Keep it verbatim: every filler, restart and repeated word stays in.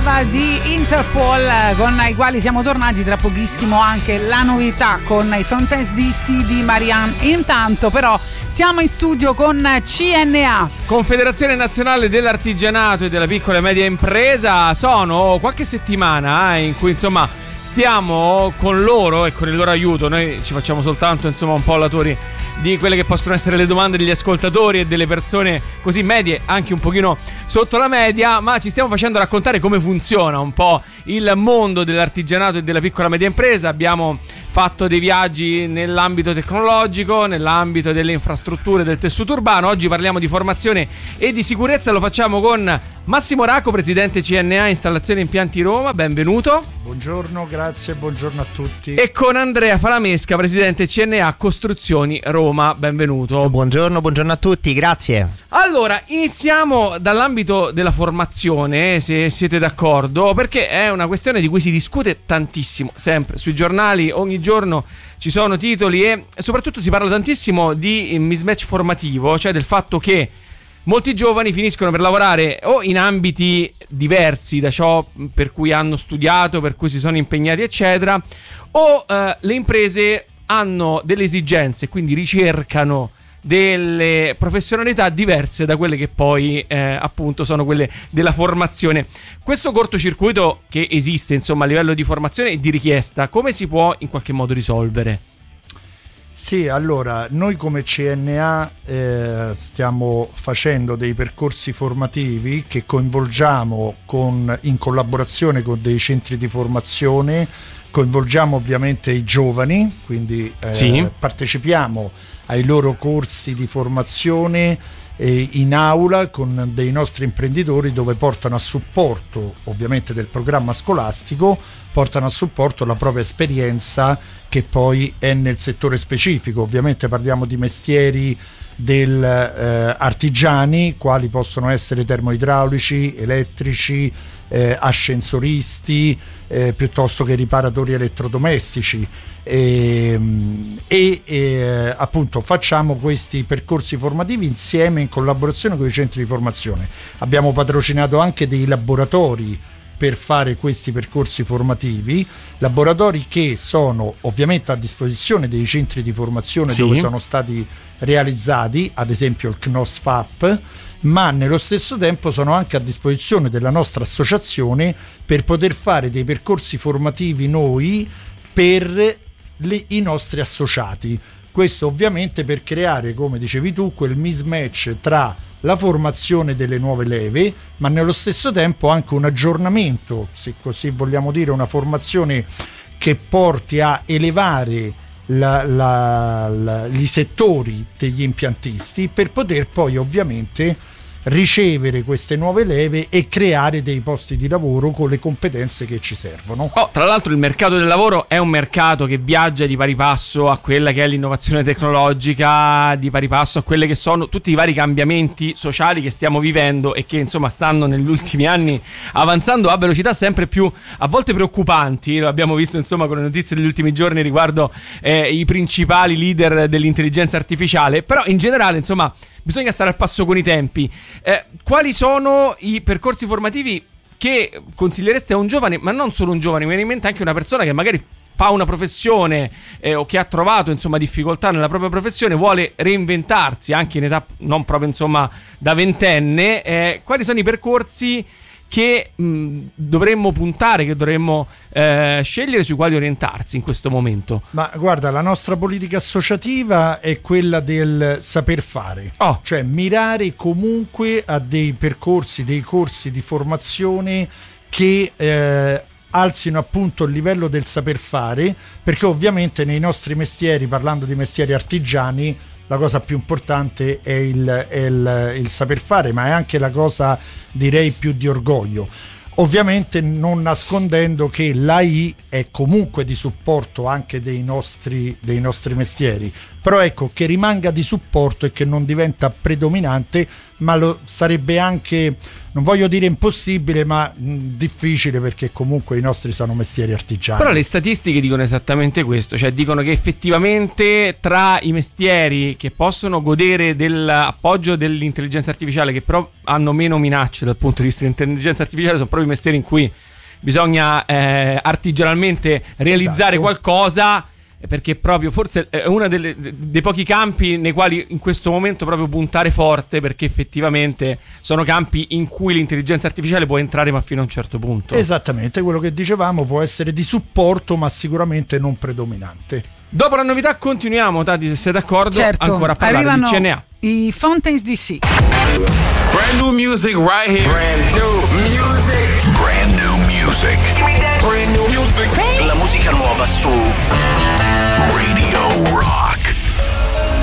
Love di Interpol, con i quali siamo tornati tra pochissimo anche la novità con i Fontaines D C di Marianne. Intanto però siamo in studio con C N A, Confederazione Nazionale dell'Artigianato e della Piccola e Media Impresa. Sono qualche settimana eh, in cui insomma stiamo con loro e con il loro aiuto. Noi ci facciamo soltanto insomma un po' latori di quelle che possono essere le domande degli ascoltatori e delle persone così medie, anche un pochino sotto la media, ma ci stiamo facendo raccontare come funziona un po' il mondo dell'artigianato e della piccola e media impresa. Abbiamo fatto dei viaggi nell'ambito tecnologico, nell'ambito delle infrastrutture del tessuto urbano. Oggi parliamo di formazione e di sicurezza. Lo facciamo con Massimo Raco, presidente C N A Installazione Impianti Roma. Benvenuto. Buongiorno, grazie, buongiorno a tutti. E con Andrea Falamesca, presidente C N A Costruzioni Roma. Benvenuto. Buongiorno, buongiorno a tutti, grazie. Allora, iniziamo dall'ambito della formazione, se siete d'accordo, perché è una questione di cui si discute tantissimo, sempre sui giornali, ogni giorno ci sono titoli e soprattutto si parla tantissimo di mismatch formativo, cioè del fatto che molti giovani finiscono per lavorare o in ambiti diversi da ciò per cui hanno studiato, per cui si sono impegnati, eccetera, o eh, le imprese hanno delle esigenze, quindi ricercano delle professionalità diverse da quelle che poi eh, appunto sono quelle della formazione. Questo cortocircuito che esiste insomma a livello di formazione e di richiesta, come si può in qualche modo risolvere? Sì, allora, noi come C N A eh, stiamo facendo dei percorsi formativi che coinvolgiamo con, in collaborazione con dei centri di formazione, coinvolgiamo ovviamente i giovani, quindi eh, sì. partecipiamo ai loro corsi di formazione eh, in aula con dei nostri imprenditori, dove portano a supporto ovviamente del programma scolastico, portano a supporto la propria esperienza che poi è nel settore specifico. Ovviamente parliamo di mestieri del eh, artigiani, quali possono essere termoidraulici, elettrici, eh, ascensoristi, eh, piuttosto che riparatori elettrodomestici, e, e eh, appunto facciamo questi percorsi formativi insieme in collaborazione con i centri di formazione. Abbiamo patrocinato anche dei laboratori per fare questi percorsi formativi, laboratori che sono ovviamente a disposizione dei centri di formazione, sì, dove sono stati realizzati, ad esempio il C N O S F A P, ma nello stesso tempo sono anche a disposizione della nostra associazione per poter fare dei percorsi formativi noi per le, i nostri associati. Questo ovviamente per creare, come dicevi tu, quel mismatch tra la formazione delle nuove leve, ma nello stesso tempo anche un aggiornamento, se così vogliamo dire, una formazione che porti a elevare la, la, la, gli settori degli impiantisti, per poter poi ovviamente ricevere queste nuove leve e creare dei posti di lavoro con le competenze che ci servono. Oh, tra l'altro il mercato del lavoro è un mercato che viaggia di pari passo a quella che è l'innovazione tecnologica, di pari passo a quelle che sono tutti i vari cambiamenti sociali che stiamo vivendo e che insomma stanno negli ultimi anni avanzando a velocità sempre più a volte preoccupanti. Lo abbiamo visto insomma con le notizie degli ultimi giorni riguardo eh, i principali leader dell'intelligenza artificiale, però in generale insomma bisogna stare al passo con i tempi. Eh, quali sono i percorsi formativi che consigliereste a un giovane, ma non solo un giovane, mi viene in mente anche una persona che magari fa una professione eh, o che ha trovato insomma difficoltà nella propria professione, vuole reinventarsi anche in età non proprio insomma da ventenne, eh, quali sono i percorsi che mh, dovremmo puntare, che dovremmo eh, scegliere, sui quali orientarsi in questo momento? Ma guarda, la nostra politica associativa è quella del saper fare, oh. cioè mirare comunque a dei percorsi, dei corsi di formazione che eh, alzino appunto il livello del saper fare, perché ovviamente nei nostri mestieri, parlando di mestieri artigiani, la cosa più importante è il, è il, il saper fare, ma è anche la cosa, direi, più di orgoglio. Ovviamente non nascondendo che l'A I è comunque di supporto anche dei nostri, dei nostri mestieri, però ecco, che rimanga di supporto e che non diventa predominante, ma lo sarebbe anche non voglio dire impossibile, ma mh, difficile, perché comunque i nostri sono mestieri artigiani. Però le statistiche dicono esattamente questo, cioè dicono che effettivamente tra i mestieri che possono godere dell'appoggio dell'intelligenza artificiale, che però hanno meno minacce dal punto di vista dell'intelligenza artificiale, sono proprio i mestieri in cui bisogna eh, artigianalmente realizzare esatto. qualcosa, perché proprio forse è uno delle, dei pochi campi nei quali in questo momento proprio puntare forte, perché effettivamente sono campi in cui l'intelligenza artificiale può entrare ma fino a un certo punto. Esattamente, quello che dicevamo, può essere di supporto ma sicuramente non predominante. Dopo la novità continuiamo, Tati, se sei d'accordo, certo, ancora a parlare arrivano di C N A. I Fountains D C. Brand new music right here. Brand new music. Brand new music. Brand new music. La musica nuova su Radio Rock.